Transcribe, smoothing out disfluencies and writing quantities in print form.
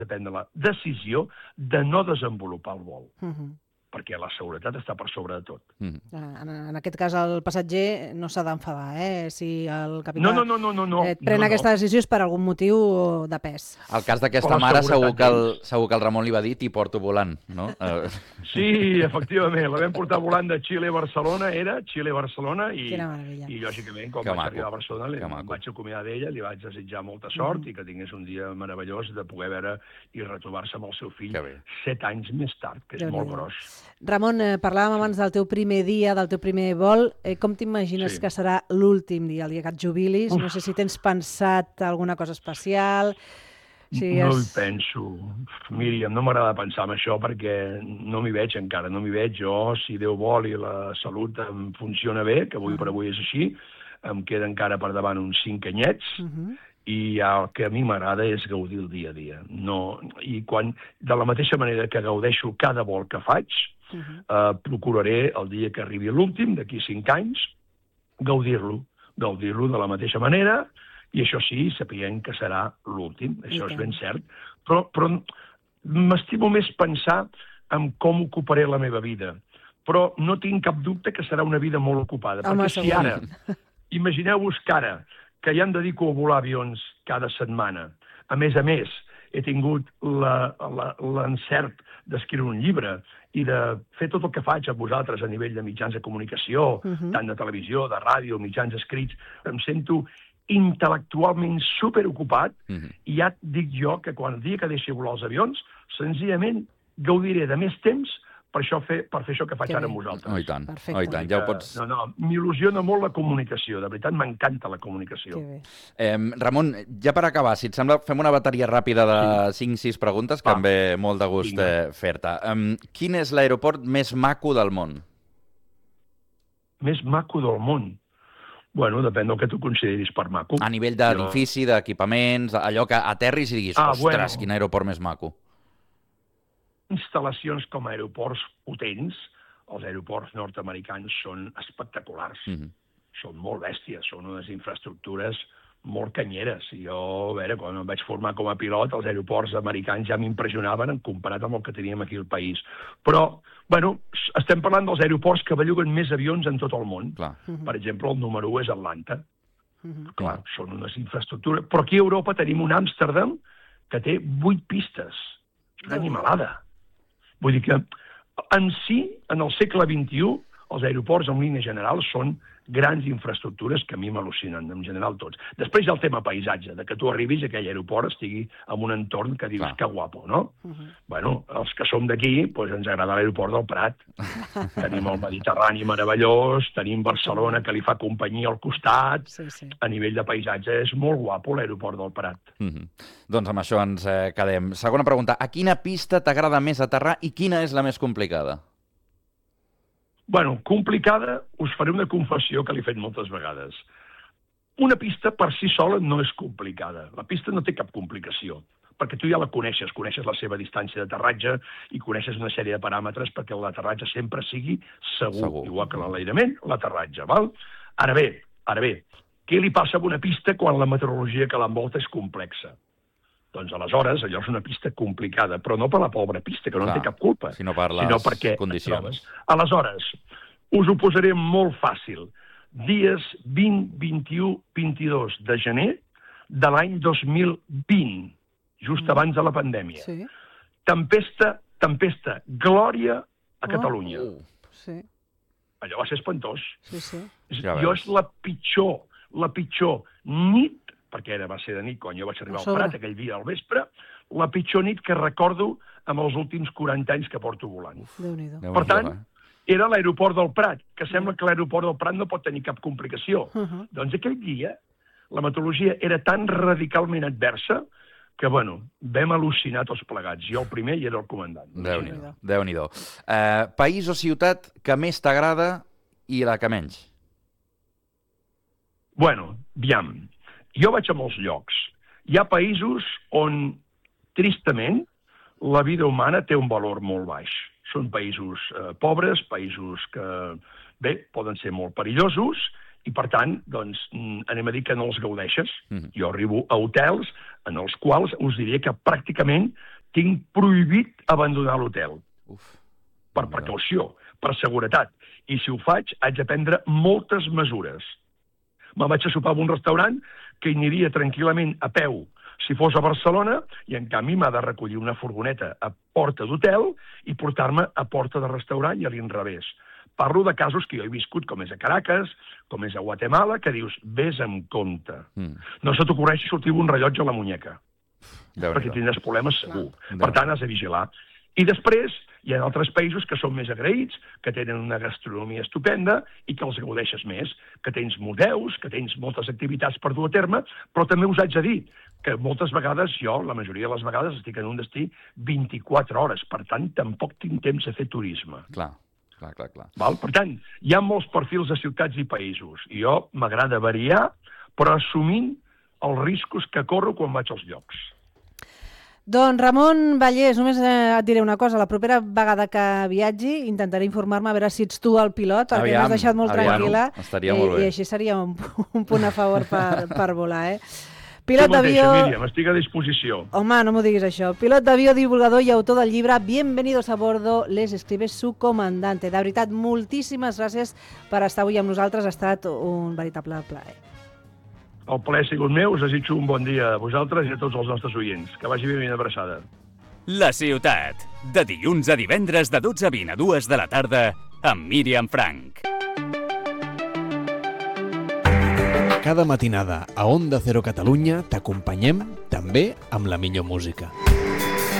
de prendre la decisió de no desenvolupar el vol. Perquè la seguretat està per sobre de tot. En aquest cas, el passatger no s'ha d'enfadar, si el capità pren aquesta decisió és per algun motiu de pes. El cas d'aquesta mare segur que el Ramon li va dir t'hi porto volant, no? Sí, efectivament, la vam portar volant de Xile a Barcelona, i lògicament, quan vaig arribar a Barcelona, em vaig acomiadar d'ella, li vaig desitjar molta sort i que tingués un dia meravellós de poder veure i retrobar-se amb el seu fill 7 anys més tard, que és molt gros. Ramon, parlàvem abans del teu primer dia, del teu primer vol. Com t'imagines que serà l'últim dia, el dia que et jubilis? No sé si tens pensat alguna cosa especial. No hi penso. Míriam, no m'agrada pensar en això perquè no m'hi veig encara, no m'hi veig. Jo, si Déu vol i la salut em funciona bé, que avui per avui és així, em queda encara per davant uns 5 anyets, i el que a mi m'agrada és gaudir el dia a dia. De la mateixa manera que gaudeixo cada vol que faig, procuraré el dia que arribi l'últim, d'aquí 5 anys, gaudir-lo de la mateixa manera, i això sí, sapiguem que serà l'últim, això és ben cert, però m'estimo més pensar en com ocuparé la meva vida, però no tinc cap dubte que serà una vida molt ocupada, perquè si ara, imagineu-vos que ara, que ja em dedico a volar avions cada setmana. A més, he tingut l'encert d'escriure un llibre i de fer tot el que faig amb vosaltres a nivell de mitjans de comunicació, tant de televisió, de ràdio, mitjans escrits. Em sento intel·lectualment superocupat i ja et dic jo que quan el dia que deixi volar els avions, senzillament gaudiré de més temps per fer això que faig ara amb vosaltres. Oh, i tant, ja ho pots... M'il·lusiona molt la comunicació, de veritat m'encanta la comunicació. Ramon, ja per acabar, si et sembla, fem una bateria ràpida de 5-6 preguntes que em ve molt de gust fer-te. Quin és l'aeroport més maco del món? Més maco del món? Bueno, depèn del que tu consideris per maco. A nivell d'edifici, d'equipaments, allò que aterris i diguis, ostres, quin aeroport més maco. Instal·lacions com a aeroports potents, els aeroports nord-americans són espectaculars, són molt bèsties, són unes infraestructures molt canyeres. Jo, a veure, quan em vaig formar com a pilot, els aeroports americans ja m'impressionaven comparat amb el que teníem aquí al país. Però, bueno, estem parlant dels aeroports que belluguen més avions en tot el món. Per exemple, el número 1 és Atlanta. Clar, són unes infraestructures. Però aquí a Europa tenim un Amsterdam que té 8 pistes. És una animalada. Vull dir que, en si, en el segle XXI, els aeroports en línia general són grans infraestructures que a mi m'al·lucinen, en general tots. Després hi ha el tema paisatge, de que tu arribis a aquell aeroport, estigui en un entorn que dius que guapo, no? Bueno, els que som d'aquí, doncs ens agrada l'aeroport del Prat. Tenim el Mediterrani meravellós, tenim Barcelona que li fa companyia al costat. A nivell de paisatge és molt guapo l'aeroport del Prat. Doncs amb això ens quedem. Segona pregunta, a quina pista t'agrada més aterrar i quina és la més complicada? Bueno, complicada, us faré una confessió que l'he fet moltes vegades. Una pista per si sola no és complicada. La pista no té cap complicació, perquè tu ja la coneixes la seva distància d'aterratge i coneixes una sèrie de paràmetres perquè l'aterratge sempre sigui segur. Igual que l'enlairament, l'aterratge, val? Ara bé, què li passa a una pista quan la meteorologia que l'envolta és complexa? Doncs aleshores allò és una pista complicada, però no per la pobra pista, que no en té cap culpa, sinó per les condicions. Aleshores, us ho posaré molt fàcil. Dies 20, 21, 22 de gener de l'any 2020, just abans de la pandèmia. Tempesta, glòria a Catalunya. Allò va ser espantós. Jo és la pitjor nit, perquè va ser de nit quan jo vaig arribar al Prat, aquell dia al vespre, la pitjor nit que recordo amb els últims 40 anys que porto volant. Per tant, era l'aeroport del Prat, que sembla que l'aeroport del Prat no pot tenir cap complicació. Doncs aquell dia la meteorologia era tan radicalment adversa que, bueno, vam al·lucinar tots plegats. Jo el primer i era el comandant. Déu-n'hi-do. País o ciutat que més t'agrada i la que menys? Bueno, aviam. Jo vaig a molts llocs. Hi ha països on, tristament, la vida humana té un valor molt baix. Són països pobres, països que, bé, poden ser molt perillosos, i per tant, doncs, anem a dir que no els gaudeixes. Jo arribo a hotels en els quals us diria que pràcticament tinc prohibit abandonar l'hotel. Per precaució, per seguretat. I si ho faig, haig de prendre moltes mesures. Me'n vaig a sopar a un restaurant que hi aniria tranquil·lament a peu si fos a Barcelona, i en canvi m'ha de recollir una furgoneta a porta d'hotel i portar-me a porta de restaurant i a l'inrevés. Parlo de casos que jo he viscut, com és a Caracas, com és a Guatemala, que dius, vés amb compte. No se t'ocorreixi sortir un rellotge a la muñeca, perquè tindràs problemes segur. Per tant, has de vigilar. I després hi ha altres països que són més agraïts, que tenen una gastronomia estupenda i que els gaudeixes més, que tens museus, que tens moltes activitats per dur a terme, però també us haig de dir que moltes vegades jo, la majoria de les vegades, estic en un destí 24 hores, per tant, tampoc tinc temps a fer turisme. Clar. Per tant, hi ha molts perfils de ciutats i països, i jo m'agrada variar, però assumint els riscos que corro quan vaig als llocs. Doncs Ramon Vallès, només et diré una cosa. La propera vegada que viatgi intentaré informar-me a veure si ets tu el pilot, perquè m'has deixat molt tranquil·la. Estaria molt bé. I així seria un punt a favor per volar, Pilot d'avió... Míriam, estic a disposició. Home, no m'ho diguis això. Pilot d'avió, divulgador i autor del llibre Bienvenidos a bordo, les escribe su comandante. De veritat, moltíssimes gràcies per estar avui amb nosaltres. Ha estat un veritable plaer. El plaer ha sigut meu. Us desitjo un bon dia a vosaltres i a tots els nostres oients. Que vagi bé, ben abraçada. La ciutat, de dilluns a divendres de 12 a 20 a 2 de la tarda amb Míriam Frank. Cada matinada a Onda Cero Catalunya t'acompanyem també amb la millor música.